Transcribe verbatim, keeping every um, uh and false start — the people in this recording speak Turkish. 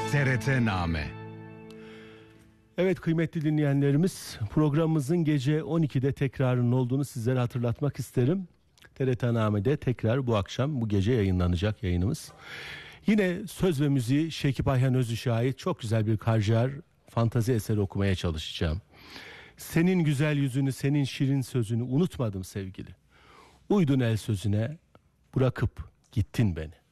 T R T-Name. Evet kıymetli dinleyenlerimiz, programımızın gece on ikide tekrarının olduğunu sizlere hatırlatmak isterim. T R T-Name'de tekrar bu akşam, bu gece yayınlanacak yayınımız. Yine söz ve müziği Şekip Ayhan Özüş'e ait çok güzel bir Karciğer fantazi eseri okumaya çalışacağım. Senin güzel yüzünü, senin şirin sözünü unutmadım sevgili. Uydun el sözüne, bırakıp gittin beni.